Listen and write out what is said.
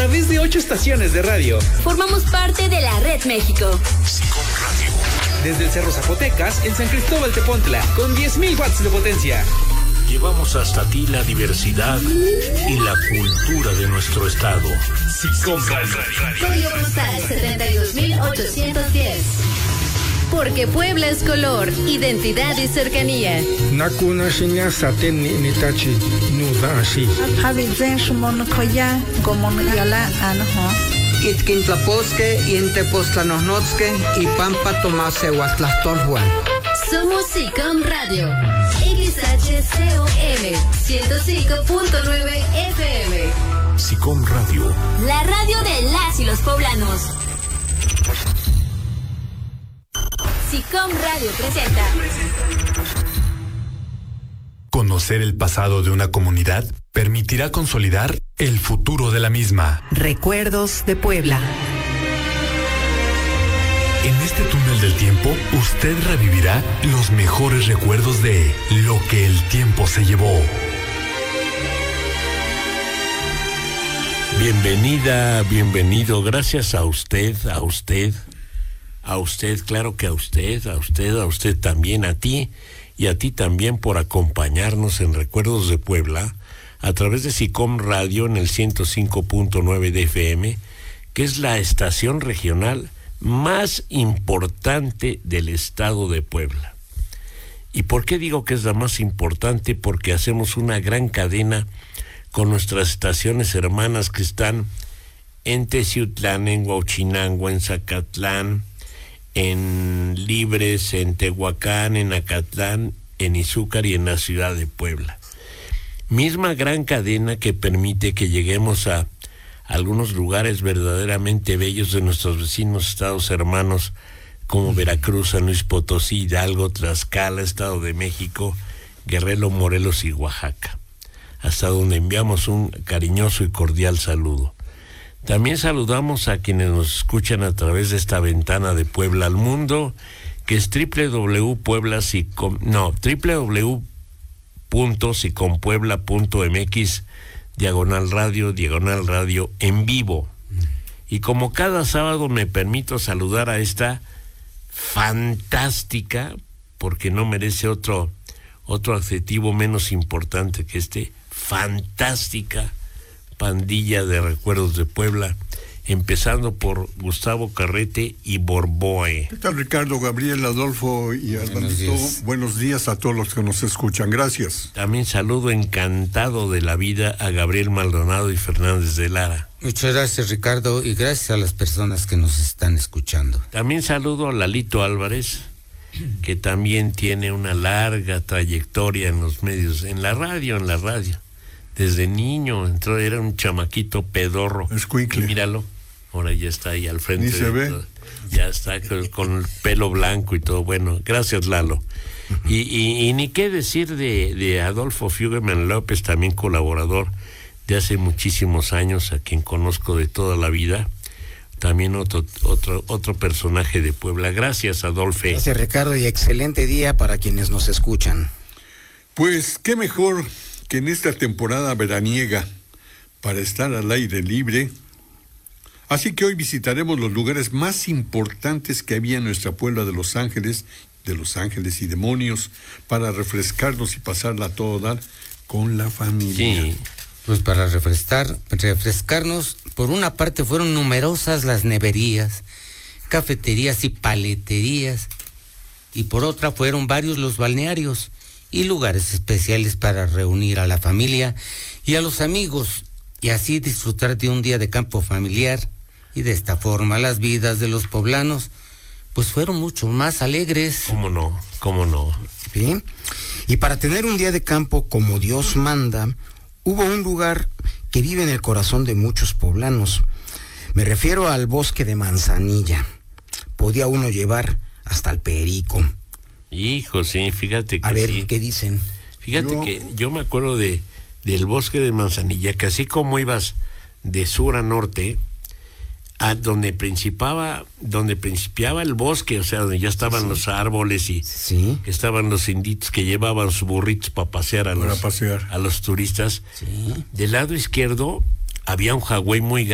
través de 8 estaciones de radio. Formamos parte de la Red México. SICOM Radio. Desde el Cerro Zapotecas, en San Cristóbal Tepontla, con 10.000 watts de potencia. Llevamos hasta ti la diversidad y la cultura de nuestro estado. SICOM Radio. Código postal 72.810. Porque Puebla es color, identidad y cercanía. Nakuna shinya saten ni tachi nuda ashi. Habiten shumon koya gomon yala anho. Itkin tlaposque y entepostlanosnotzque y pampa tomase huatlastolhuan. Somos SICOM Radio. XHCOM 105.9 FM. SICOM Radio. La radio de las y los poblanos. SICOM Radio presenta. Conocer el pasado de una comunidad permitirá consolidar el futuro de la misma. Recuerdos de Puebla. En este túnel del tiempo, usted revivirá los mejores recuerdos de lo que el tiempo se llevó. Bienvenida, bienvenido. Gracias a usted, claro que a usted también, a ti y a ti también por acompañarnos en Recuerdos de Puebla a través de SICOM Radio en el 105.9 de FM, que es la estación regional más importante del estado de Puebla. ¿Y por qué digo que es la más importante? Porque hacemos una gran cadena con nuestras estaciones hermanas que están en Teciutlán, en Huauchinango, en Zacatlán, en Libres, en Tehuacán, en Acatlán, en Izúcar y en la ciudad de Puebla. Misma gran cadena que permite que lleguemos a algunos lugares verdaderamente bellos de nuestros vecinos estados hermanos como Veracruz, San Luis Potosí, Hidalgo, Tlaxcala, Estado de México, Guerrero, Morelos y Oaxaca, hasta donde enviamos un cariñoso y cordial saludo. También saludamos a quienes nos escuchan a través de esta ventana de Puebla al mundo, que es www.sicompuebla.mx diagonal radio en vivo. Y como cada sábado me permito saludar a esta fantástica, porque no merece otro adjetivo menos importante que fantástica pandilla de Recuerdos de Puebla, empezando por Gustavo Carrete y Borboe. ¿Qué tal, Ricardo, Gabriel, Adolfo y Armandito? Buenos días a todos los que nos escuchan, gracias. También saludo encantado de la vida a Gabriel Maldonado y Fernández de Lara. Muchas gracias, Ricardo, y gracias a las personas que nos están escuchando. También saludo a Lalito Álvarez, que también tiene una larga trayectoria en los medios, en la radio. Desde niño entró, era un chamaquito pedorro. Escuincle. Míralo, ahora ya está ahí al frente. Ni se ve. Todo. Ya está con el pelo blanco y todo. Bueno, gracias, Lalo. Y ni qué decir de Adolfo Fuggerman López, también colaborador de hace muchísimos años, a quien conozco de toda la vida. También otro personaje de Puebla. Gracias, Adolfo. Gracias, Ricardo, y excelente día para quienes nos escuchan. Pues qué mejor que en esta temporada veraniega para estar al aire libre. Así que hoy visitaremos los lugares más importantes que había en nuestra Puebla de Los Ángeles y Demonios, para refrescarnos y pasarla a todo dar con la familia. Sí. Pues para refrescarnos, por una parte fueron numerosas las neverías, cafeterías y paleterías, y por otra fueron varios los balnearios y lugares especiales para reunir a la familia y a los amigos, y así disfrutar de un día de campo familiar. Y de esta forma las vidas de los poblanos pues fueron mucho más alegres. ¿Cómo no? ¿Sí? Y para tener un día de campo como Dios manda, hubo un lugar que vive en el corazón de muchos poblanos. Me refiero al bosque de Manzanilla. Podía uno llevar hasta el perico. Hijo, sí, fíjate que a ver, sí. ¿qué dicen? Fíjate que yo me acuerdo del bosque de Manzanilla, que así como ibas de sur a norte, a donde principiaba el bosque, o sea, donde ya estaban los árboles y estaban los inditos que llevaban sus burritos para pasear a los turistas. Sí. Del lado izquierdo había un jagüey muy grande.